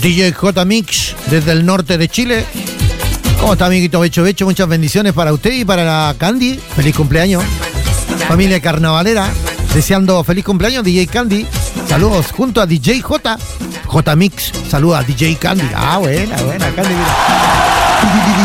DJ J Mix desde el norte de Chile. ¿Cómo está, amiguito Becho Becho? Muchas bendiciones para usted y para la Candy. Feliz cumpleaños. Familia carnavalera, deseando feliz cumpleaños, DJ Candy. Saludos junto a DJ J Mix. Saluda a DJ Candy. Buena, Candy. Mira.